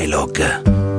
Dialogue.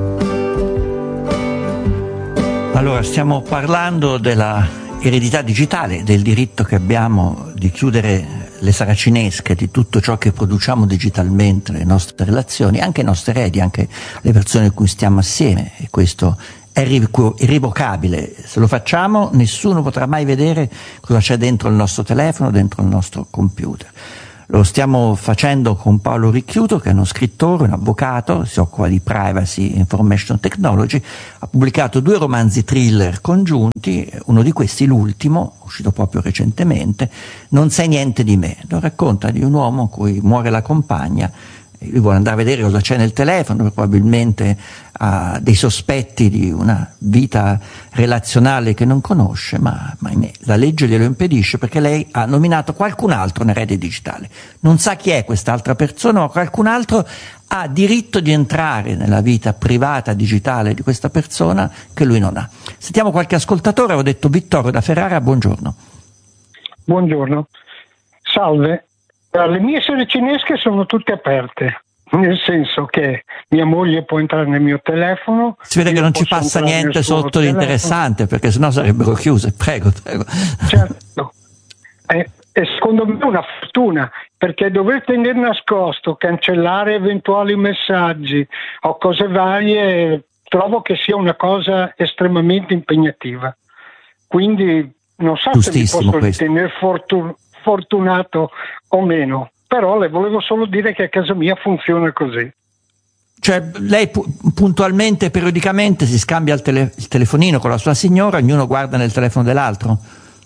Allora, stiamo parlando della eredità digitale, del diritto che abbiamo di chiudere le saracinesche di tutto ciò che produciamo digitalmente, le nostre relazioni, anche i nostri eredi, anche le persone con cui stiamo assieme, e questo è irrevocabile. Se lo facciamo, nessuno potrà mai vedere cosa c'è dentro il nostro telefono, dentro il nostro computer. Lo stiamo facendo con Paolo Ricchiuto, che è uno scrittore, un avvocato, si occupa di privacy e information technology, ha pubblicato 2 romanzi thriller congiunti, uno di questi, l'ultimo, uscito proprio recentemente, Non sai niente di me. Lo racconta di un uomo a cui muore la compagna, lui vuole andare a vedere cosa c'è nel telefono, probabilmente ha dei sospetti di una vita relazionale che non conosce, ma ahimè, la legge glielo impedisce, perché lei ha nominato qualcun altro nel erede digitale. Non sa chi è quest'altra persona, ma qualcun altro ha diritto di entrare nella vita privata digitale di questa persona che lui non ha. Sentiamo qualche ascoltatore. Avevo detto Vittorio da Ferrara, buongiorno. Buongiorno, salve. Le mie saracinesche sono tutte aperte, nel senso che mia moglie può entrare nel mio telefono. Si vede che non ci passa niente sotto di interessante, perché sennò sarebbero chiuse. Prego. Certo, e secondo me è una fortuna, perché dover tenere nascosto, cancellare eventuali messaggi o cose varie, trovo che sia una cosa estremamente impegnativa. Quindi non so se mi posso ritenere fortunato o meno, però le volevo solo dire che a casa mia funziona così. Cioè lei puntualmente, periodicamente si scambia il telefonino con la sua signora, ognuno guarda nel telefono dell'altro?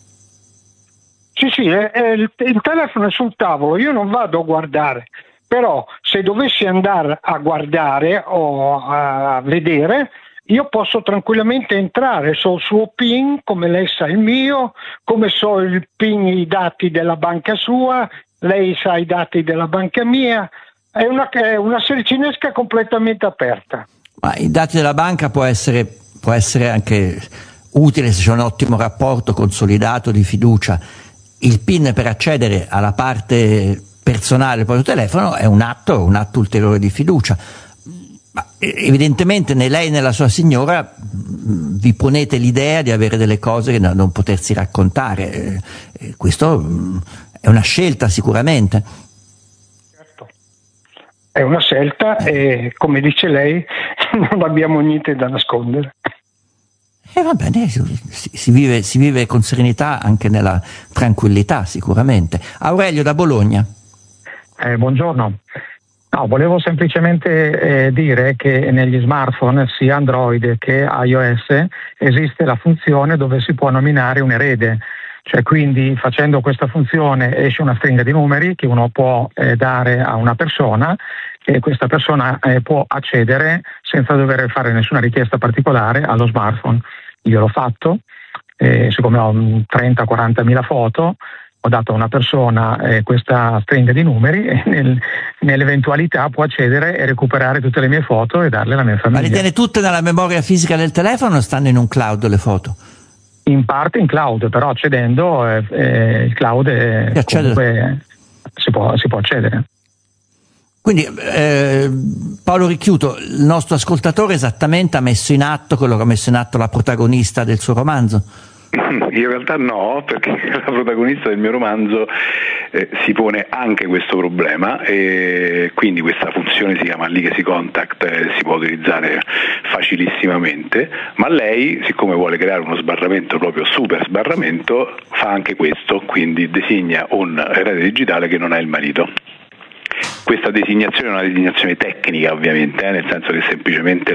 Sì, il telefono è sul tavolo, io non vado a guardare, però se dovessi andare a guardare o a vedere, io posso tranquillamente entrare, so il suo PIN, come lei sa il mio, come so il PIN, i dati della banca sua, lei sa i dati della banca mia, è una saracinesca completamente aperta. Ma i dati della banca può essere anche utile se c'è un ottimo rapporto consolidato di fiducia. Il PIN per accedere alla parte personale del proprio telefono è un atto ulteriore di fiducia. Ma evidentemente né lei né la sua signora vi ponete l'idea di avere delle cose che non potersi raccontare. Questo è una scelta sicuramente. Certo, è una scelta e come dice lei non abbiamo niente da nascondere. E va bene, si vive con serenità anche nella tranquillità sicuramente. Aurelio da Bologna. Buongiorno. No, volevo semplicemente dire che negli smartphone, sia Android che iOS, esiste la funzione dove si può nominare un erede. Cioè, quindi facendo questa funzione esce una stringa di numeri che uno può dare a una persona, e questa persona può accedere senza dover fare nessuna richiesta particolare allo smartphone. Io l'ho fatto, siccome ho 30-40 mila foto, ho dato a una persona questa stringa di numeri e nell'eventualità può accedere e recuperare tutte le mie foto e darle alla mia famiglia. Ma le tiene tutte nella memoria fisica del telefono o stanno in un cloud le foto? In parte in cloud, però accedendo il cloud comunque si può accedere. Quindi Paolo Ricchiuto, il nostro ascoltatore esattamente ha messo in atto quello che ha messo in atto la protagonista del suo romanzo? In realtà no, perché la protagonista del mio romanzo si pone anche questo problema, e quindi questa funzione si chiama Legacy Contact, si può utilizzare facilissimamente, ma lei, siccome vuole creare uno sbarramento, proprio super sbarramento, fa anche questo, quindi designa un erede digitale che non è il marito. Questa designazione è una designazione tecnica, ovviamente, nel senso che semplicemente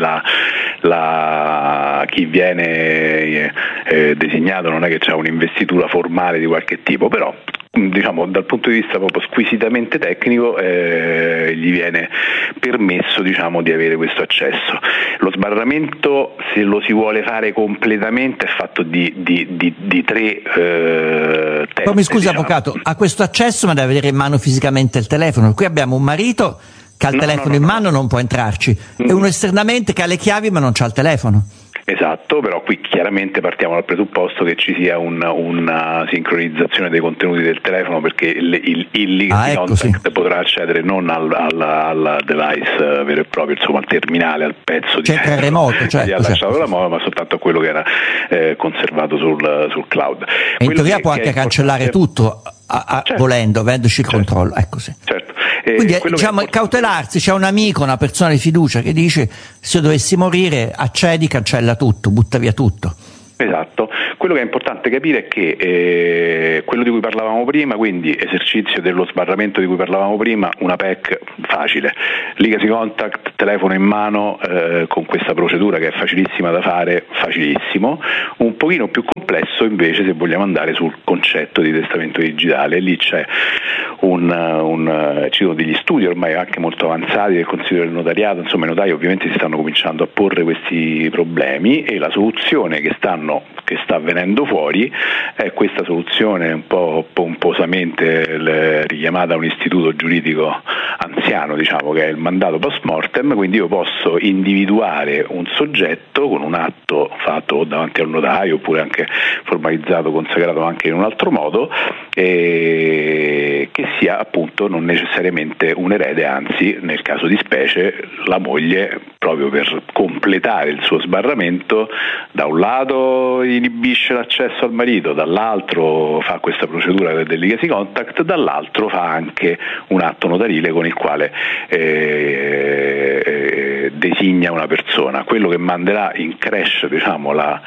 chi viene designato non è che c'è un'investitura formale di qualche tipo, però diciamo dal punto di vista proprio squisitamente tecnico gli viene permesso, diciamo, di avere questo accesso. Lo sbarramento, se lo si vuole fare completamente, è fatto di 3 teste. Poi mi scusi, diciamo. Avvocato, ha questo accesso ma deve avere in mano fisicamente il telefono. Qui abbiamo un marito che ha il telefono in mano, non può entrarci, e uno esternamente che ha le chiavi ma non c'ha il telefono. Esatto, però qui chiaramente partiamo dal presupposto che ci sia una sincronizzazione dei contenuti del telefono, perché il legacy contact potrà accedere non al device vero e proprio, insomma al terminale, al pezzo di remoto, che ha lasciato la moda, ma soltanto a quello che era conservato sul cloud. E in teoria può anche cancellare tutto certo, volendo, avendoci il controllo. Ecco, sì. Certo. Quindi diciamo cautelarsi, c'è un amico, una persona di fiducia che dice: se io dovessi morire, accedi, cancella tutto, butta via tutto. Esatto, quello che è importante capire è che quello di cui parlavamo prima, quindi esercizio dello sbarramento di cui parlavamo prima, una PEC facile, legacy contact, telefono in mano, con questa procedura che è facilissima da fare, facilissimo. Un pochino più complesso invece se vogliamo andare sul concetto di testamento digitale. Lì c'è ci sono degli studi ormai anche molto avanzati del Consiglio del Notariato, insomma i notai ovviamente si stanno cominciando a porre questi problemi, e la soluzione che sta venendo fuori è questa soluzione un po' pomposamente richiamata un istituto giuridico anziano, diciamo, che è il mandato post mortem. Quindi io posso individuare un soggetto con un atto fatto davanti a un notaio, oppure anche formalizzato, consacrato anche in un altro modo, che sia appunto non necessariamente un erede, anzi nel caso di specie la moglie, proprio per completare il suo sbarramento. Da un lato inibisce l'accesso al marito, dall'altro fa questa procedura del legacy contact, dall'altro fa anche un atto notarile con il quale designa una persona. Quello che manderà in crash, diciamo,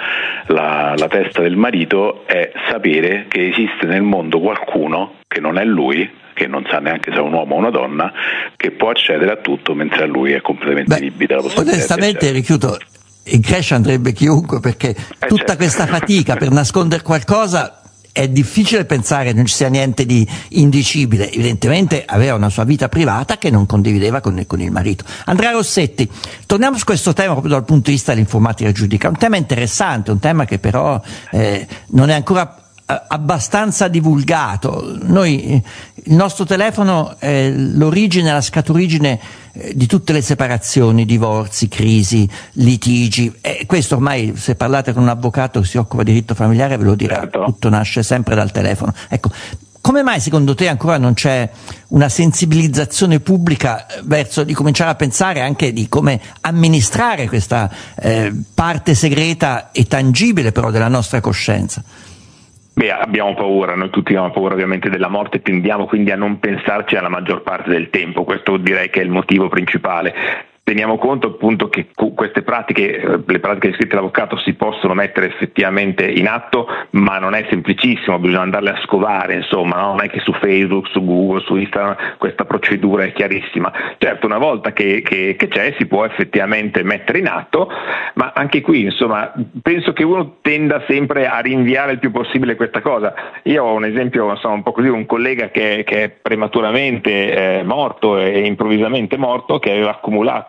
la testa del marito è sapere che esiste nel mondo qualcuno che non è lui, che non sa neanche se è un uomo o una donna, che può accedere a tutto, mentre a lui è completamente inibita la possibilità. Onestamente rifiuto, in crash andrebbe chiunque, perché tutta questa fatica per nascondere qualcosa, è difficile pensare non ci sia niente di indicibile. Evidentemente aveva una sua vita privata che non condivideva con il marito. Andrea Rossetti, torniamo su questo tema proprio dal punto di vista dell'informatica giuridica, un tema interessante, un tema che però non è ancora abbastanza divulgato. Noi, il nostro telefono è l'origine, la scaturigine di tutte le separazioni, divorzi, crisi, litigi, e questo ormai, se parlate con un avvocato che si occupa di diritto familiare, ve lo dirà. Certo. Tutto nasce sempre dal telefono. Ecco, come mai secondo te ancora non c'è una sensibilizzazione pubblica verso di cominciare a pensare anche di come amministrare questa parte segreta e tangibile però della nostra coscienza? Beh, abbiamo paura, noi tutti abbiamo paura ovviamente della morte, tendiamo quindi a non pensarci alla maggior parte del tempo, questo direi che è il motivo principale. Teniamo conto appunto che queste pratiche, le pratiche descritte dall'avvocato, si possono mettere effettivamente in atto, ma non è semplicissimo, bisogna andarle a scovare, insomma, no? Non è che su Facebook, su Google, su Instagram questa procedura è chiarissima. Certo, una volta che c'è, si può effettivamente mettere in atto, ma anche qui, insomma, penso che uno tenda sempre a rinviare il più possibile questa cosa. Io ho un esempio, insomma, un po' così, un collega che è prematuramente morto e improvvisamente morto, che aveva accumulato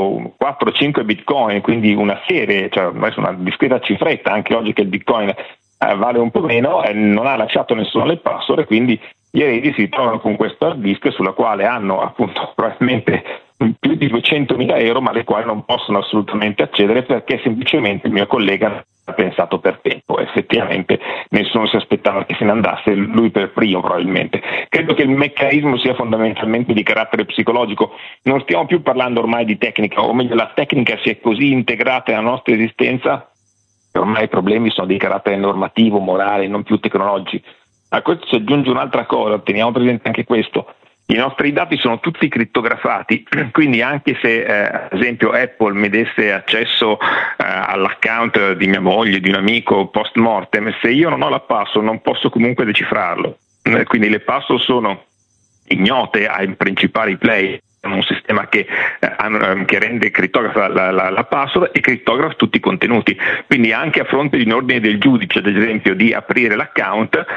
4-5 bitcoin, quindi una serie, cioè adesso una discreta cifretta, anche oggi che il bitcoin vale un po' meno, non ha lasciato nessuno le password, quindi gli eredi si trovano con questo hard disk sulla quale hanno appunto probabilmente più di 200.000 euro, ma alle quali non possono assolutamente accedere perché semplicemente il mio collega ha pensato per tempo. Effettivamente nessuno si aspettava che se ne andasse, lui per primo probabilmente. Credo che il meccanismo sia fondamentalmente di carattere psicologico, non stiamo più parlando ormai di tecnica, o meglio la tecnica si è così integrata nella nostra esistenza che ormai i problemi sono di carattere normativo, morale, non più tecnologici. A questo si aggiunge un'altra cosa, teniamo presente anche questo: i nostri dati sono tutti crittografati, quindi anche se ad esempio Apple mi desse accesso all'account di mia moglie, di un amico post mortem, se io non ho la password non posso comunque decifrarlo, quindi le password sono ignote ai principali player. Un sistema che rende crittografa la password e crittografa tutti i contenuti, quindi anche a fronte di un ordine del giudice, ad esempio, di aprire l'account,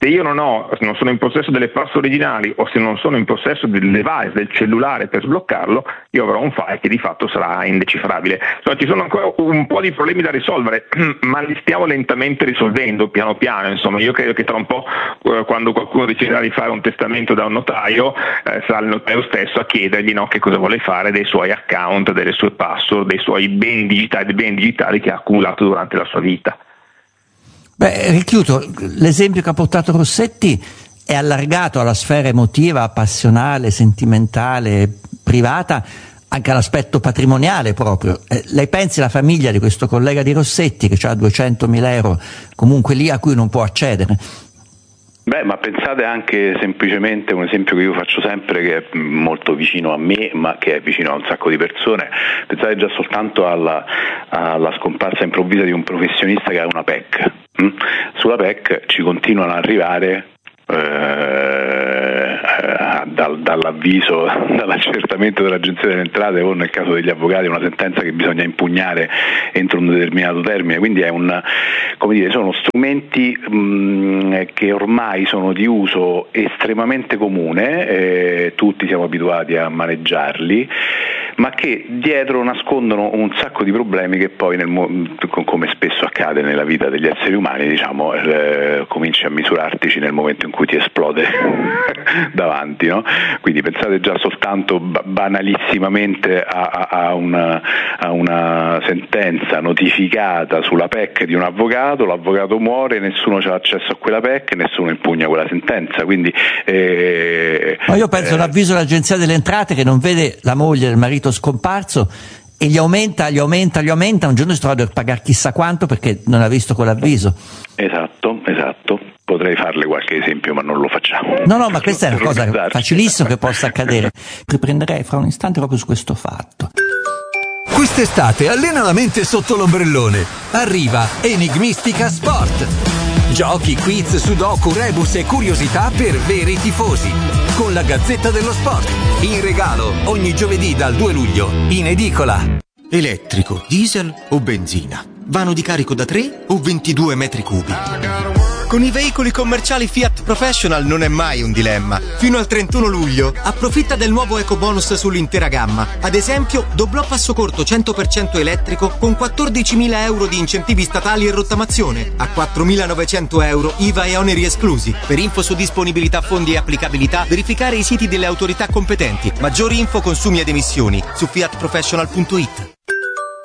Se io non sono in possesso delle password originali o se non sono in possesso del device, del cellulare per sbloccarlo, io avrò un file che di fatto sarà indecifrabile. Insomma, ci sono ancora un po' di problemi da risolvere, ma li stiamo lentamente risolvendo piano piano. Insomma, io credo che tra un po', quando qualcuno deciderà di fare un testamento da un notaio, sarà il notaio stesso a chiedergli che cosa vuole fare dei suoi account, delle sue password, dei suoi beni digitali che ha accumulato durante la sua vita. Richiudo, l'esempio che ha portato Rossetti è allargato alla sfera emotiva, passionale, sentimentale, privata, anche all'aspetto patrimoniale proprio. Lei pensi alla famiglia di questo collega di Rossetti che ha 200.000 euro comunque lì a cui non può accedere? Ma pensate anche semplicemente, un esempio che io faccio sempre, che è molto vicino a me ma che è vicino a un sacco di persone, pensate già soltanto alla scomparsa improvvisa di un professionista che ha una PEC. Sulla PEC ci continuano ad arrivare dall'avviso, dall'accertamento dell'Agenzia delle Entrate o nel caso degli avvocati una sentenza che bisogna impugnare entro un determinato termine, quindi sono strumenti che ormai sono di uso estremamente comune, tutti siamo abituati a maneggiarli, ma che dietro nascondono un sacco di problemi che poi, come spesso accade nella vita degli esseri umani, cominci a misurartici nel momento in cui ti esplode davanti, no? Quindi pensate già soltanto banalissimamente a una sentenza notificata sulla PEC di un avvocato, l'avvocato muore, nessuno ha accesso a quella PEC, nessuno impugna quella sentenza, quindi ma io penso l'avviso dell'Agenzia delle Entrate che non vede la moglie del marito scomparso e gli aumenta, un giorno si trova a dover pagare chissà quanto perché non ha visto quell'avviso. Esatto, potrei farle qualche esempio ma non lo facciamo. No, ma questa è una cosa facilissima che possa accadere. Riprenderei fra un istante proprio su questo fatto. Quest'estate allena la mente sotto l'ombrellone. Arriva Enigmistica Sport. Giochi, quiz, sudoku, rebus e curiosità per veri tifosi. Con la Gazzetta dello Sport. In regalo ogni giovedì dal 2 luglio in edicola. Elettrico, diesel o benzina? Vano di carico da 3 o 22 metri cubi? Con i veicoli commerciali Fiat Professional non è mai un dilemma. Fino al 31 luglio approfitta del nuovo ecobonus sull'intera gamma. Ad esempio, doblò passo corto 100% elettrico con 14.000 euro di incentivi statali e rottamazione. A 4.900 euro IVA e oneri esclusi. Per info su disponibilità, fondi e applicabilità, verificare i siti delle autorità competenti. Maggiori info, consumi ed emissioni su fiatprofessional.it.